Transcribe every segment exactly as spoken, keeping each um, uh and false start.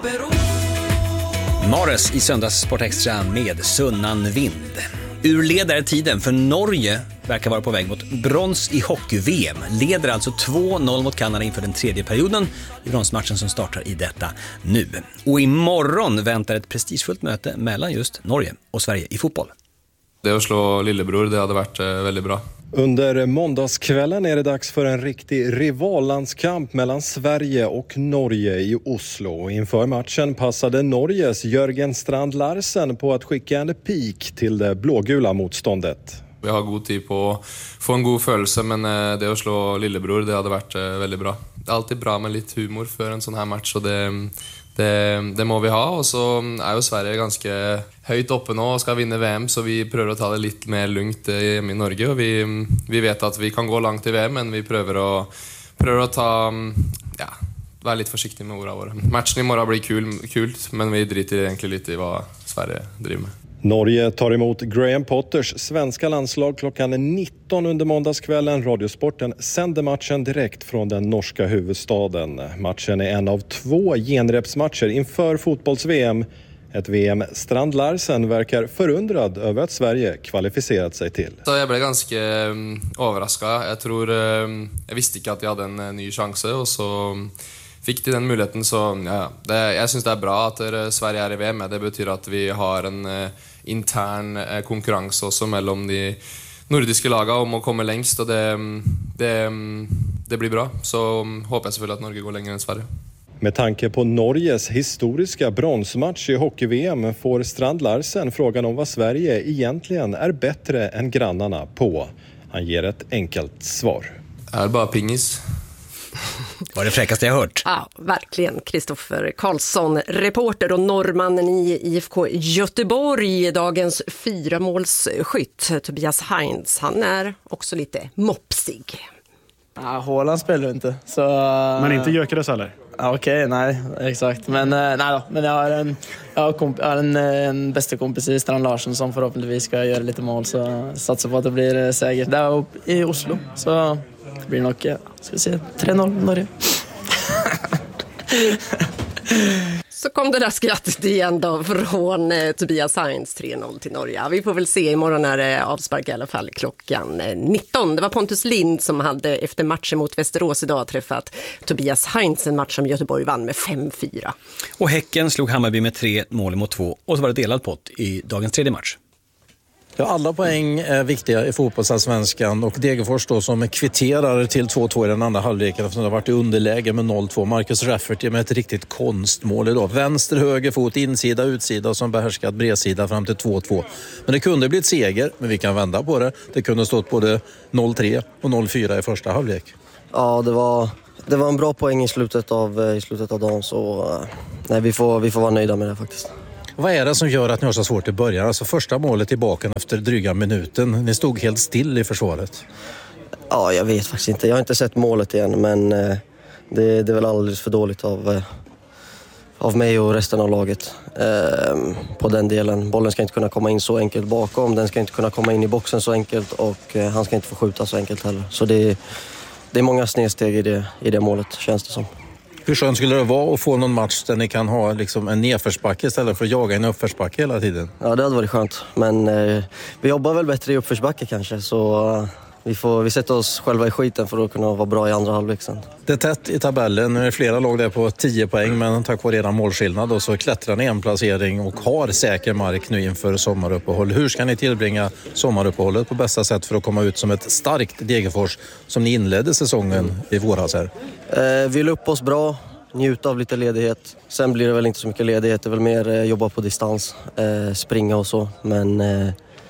Mares i söndags Sport Extra med Sunnan vind. Urledare tiden för Norge verkar vara på väg mot brons i hockey-V M. Leder alltså två noll mot Kanada inför den tredje perioden i bronsmatchen som startar i detta nu. Och imorgon väntar ett prestigefullt möte mellan just Norge och Sverige i fotboll. Det att slå lillebror, det hade varit väldigt bra. Under måndagskvällen är det dags för en riktig rivallandskamp mellan Sverige och Norge i Oslo. Inför matchen passade Norges Jörgen Strand Larsen på att skicka en pik till det blågula motståndet. Vi har god tid på att få en god følelse, men det att slå lillebror, det hade varit väldigt bra. Det är alltid bra med lite humor för en sån här match, och det... Det, det må vi ha, och så är ju Sverige ganska högt uppe nu och ska vinna V M, så vi prövar att ta det lite mer lugnt hemma i Norge, och vi, vi vet att vi kan gå långt i V M, men vi prövar att, prövar att ta, ja, vara lite försiktiga med orden våra. Matchen imorgon blir kul, kul, men vi driter egentligen lite i vad Sverige driver med. Norge tar emot Graham Potters svenska landslag klockan nitton under måndagskvällen. Radiosporten sänder matchen direkt från den norska huvudstaden. Matchen är en av två genrepsmatcher inför fotbolls-V M. Ett V M Strand Larsen verkar förundrad över att Sverige kvalificerat sig till. Så jag blev ganska um, överraskad. Jag tror um, jag visste inte att jag hade en uh, ny chans, och så fick de den möjligheten, så ja, det, jag syns det är bra att uh, Sverige är i V M. Det betyder att vi har en uh, intern uh, konkurrens också mellan de nordiska lagen om att komma längst, och det, det, det blir bra. Så um, hoppas jag selvfølgelig att Norge går längre än Sverige. Med tanke på Norges historiska bronsmatch i hockey-V M får Strand Larsen frågan om vad Sverige egentligen är bättre än grannarna på. Han ger ett enkelt svar. Är bara pingis. Var det fräckaste jag hört? Ja, verkligen. Kristoffer Karlsson, reporter och norrmannen i I F K Göteborg, dagens fyramålsskytt. Tobias Heinz, han är också lite mopsig. Ja, Håland spelar ju inte. Så, men inte Gyökeres heller? Ja, okej, okay, nej, exakt. Men, nej då, men jag har en, jag har komp- jag har en, en bästa kompis i Strand Larsen som förhoppningsvis ska göra lite mål, så jag satsar på att det blir seger där i Oslo. Så det blir nog, ska vi se, tre noll Norge. Så kom det där skrattet igen då från eh, Tobias Heinz, tre noll till Norge. Vi får väl se, imorgon är det avspark i alla fall klockan nitton. Det var Pontus Lind som hade efter matchen mot Västerås idag träffat Tobias Heinz, en match som Göteborg vann med fem fyra. Och Häcken slog Hammarby med tre mål mot två, och så var det delad pott i dagens tredje match. Ja, alla poäng är viktiga i fotbollsallsvenskan, och Degerfors då som kvitterar till två två i den andra halvleken eftersom det har varit i underläge med noll två. Marcus Rafferty med ett riktigt konstmål idag. Vänster, höger fot, insida, utsida och som behärskat bredsida fram till två två. Men det kunde bli ett seger, men vi kan vända på det. Det kunde stått både noll tre och noll fyra i första halvlek. Ja, det var, det var en bra poäng i slutet av, i slutet av dagen, så nej, vi, får, vi får vara nöjda med det faktiskt. Vad är det som gör att ni har så svårt i början? Alltså första målet tillbaka efter dryga minuten. Ni stod helt still i försvaret. Ja, jag vet faktiskt inte. Jag har inte sett målet igen, men eh, det, det är väl alldeles för dåligt av, eh, av mig och resten av laget eh, på den delen. Bollen ska inte kunna komma in så enkelt bakom. Den ska inte kunna komma in i boxen så enkelt, och eh, han ska inte få skjuta så enkelt heller. Så det, det är många snedsteg i det, i det målet, känns det som. Hur skönt skulle det vara att få någon match där ni kan ha liksom en nedförsbacke istället för att jaga en uppförsbacke hela tiden? Ja, det hade varit skönt. Men eh, vi jobbar väl bättre i uppförsbacke kanske. Så eh, vi, får, vi sätter oss själva i skiten för att kunna vara bra i andra halvlek sen. Det är tätt i tabellen. Nu är det flera lag där på tio poäng. Men tack vare redan målskillnad och så klättrar ni en placering och har säker mark nu inför sommaruppehåll. Hur ska ni tillbringa sommaruppehållet på bästa sätt för att komma ut som ett starkt Degerfors som ni inledde säsongen i våras här? Eh, vi la upp oss bra. Njuta av lite ledighet. Sen blir det väl inte så mycket ledighet. Det är väl mer eh, jobba på distans. Eh, springa och så. Men eh,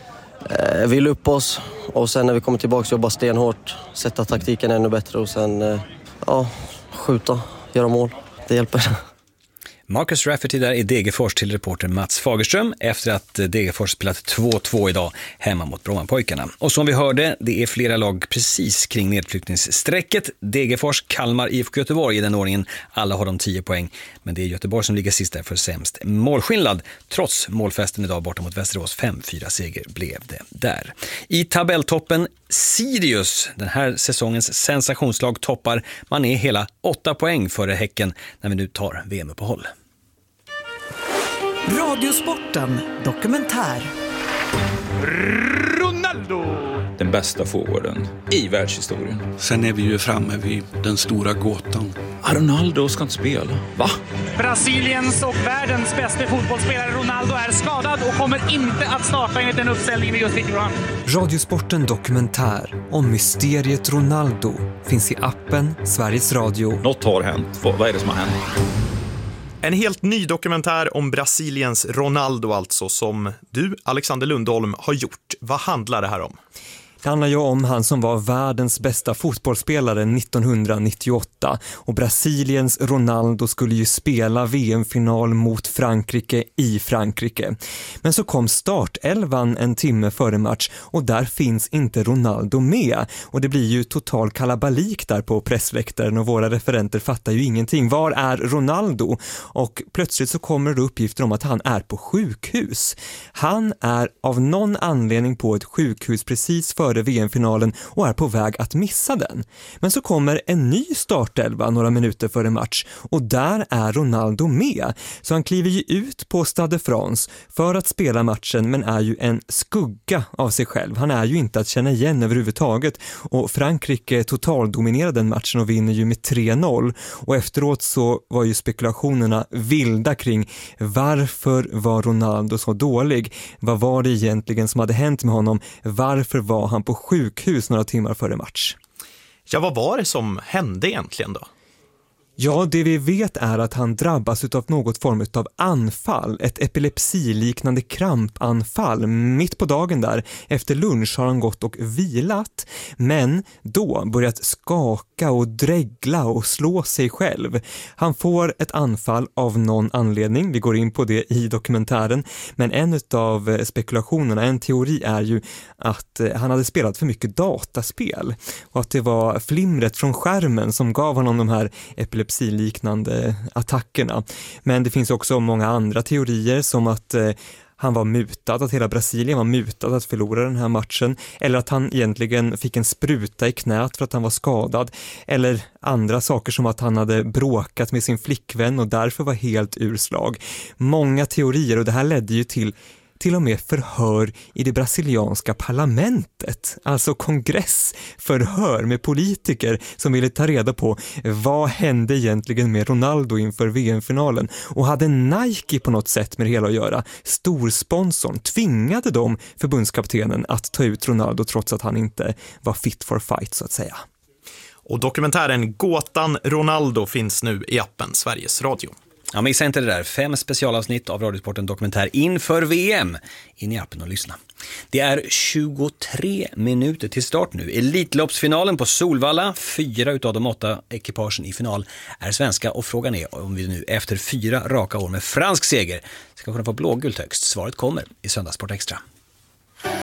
eh, vi la upp oss. Och sen när vi kommer tillbaka jobba stenhårt. Sätta taktiken ännu bättre. Och sen eh, ja, skjuta. Göra mål. Det hjälper. Marcus Rafferty där i Degerfors till reporter Mats Fagerström efter att Degerfors spelat två två idag hemma mot Brommapojkarna. Och som vi hörde, det är flera lag precis kring nedflyttningssträcket. Degerfors, Kalmar, I F K Göteborg i den ordningen. Alla har de tio poäng, men det är Göteborg som ligger sist där för sämst målskillnad. Trots målfesten idag borta mot Västerås, fem fyra seger blev det där. I tabelltoppen Sirius, den här säsongens sensationslag, toppar. Man är hela åtta poäng före Häcken när vi nu tar V M-uppehåll. Radiosporten dokumentär. Ronaldo! Den bästa forwarden i världshistorien. Sen är vi ju framme vid den stora gåtan. Ronaldo ska inte spela. Va? Brasiliens och världens bästa fotbollsspelare Ronaldo är skadad och kommer inte att starta enligt den uppställningen vi just fick fram. Radiosporten dokumentär om mysteriet Ronaldo finns i appen Sveriges Radio. Något har hänt. Vad är det som har hänt? En helt ny dokumentär om Brasiliens Ronaldo alltså, som du, Alexander Lundholm, har gjort. Vad handlar det här om? Det handlar ju om han som var världens bästa fotbollsspelare nittonhundranittioåtta och Brasiliens Ronaldo skulle ju spela V M-final mot Frankrike i Frankrike. Men så kom startelvan en timme före match och där finns inte Ronaldo med och det blir ju total kalabalik där på pressläktaren och våra referenter fattar ju ingenting. Var är Ronaldo? Och plötsligt så kommer det uppgifter om att han är på sjukhus. Han är av någon anledning på ett sjukhus precis före V M-finalen och är på väg att missa den. Men så kommer en ny startelva några minuter före match och där är Ronaldo med. Så han kliver ju ut på Stade de France för att spela matchen men är ju en skugga av sig själv. Han är ju inte att känna igen överhuvudtaget och Frankrike totaldominerade den matchen och vinner ju med tre noll och efteråt så var ju spekulationerna vilda kring varför var Ronaldo så dålig? Vad var det egentligen som hade hänt med honom? Varför var han på sjukhus några timmar före match? Ja, vad var det som hände egentligen då? Ja, det vi vet är att han drabbas av något form av anfall, ett epilepsiliknande krampanfall. Mitt på dagen där, efter lunch har han gått och vilat, men då börjat skaka och dregla och slå sig själv. Han får ett anfall av någon anledning, vi går in på det i dokumentären, men en av spekulationerna, en teori är ju att han hade spelat för mycket dataspel och att det var flimret från skärmen som gav honom de här epilepsiliknande liknande attackerna. Men det finns också många andra teorier som att eh, han var mutad, att hela Brasilien var mutad att förlora den här matchen, eller att han egentligen fick en spruta i knät för att han var skadad, eller andra saker som att han hade bråkat med sin flickvän och därför var helt urslag. Många teorier och det här ledde ju till till och med förhör i det brasilianska parlamentet, alltså kongressförhör med politiker som ville ta reda på vad hände egentligen med Ronaldo inför V M-finalen och hade Nike på något sätt med det hela att göra. Storsponsorn tvingade de förbundskaptenen att ta ut Ronaldo trots att han inte var fit for fight så att säga. Och dokumentären Gåtan Ronaldo finns nu i appen Sveriges Radio. Ja, missa inte det där. Fem specialavsnitt av Radiosporten dokumentär inför V M. In i appen och lyssna. Det är tjugotre minuter till start nu. Elitloppsfinalen på Solvalla. Fyra utav de åtta ekipagen i final är svenska. Och frågan är om vi nu efter fyra raka år med fransk seger ska kunna få blågult högst. Svaret kommer i Söndagssport Extra.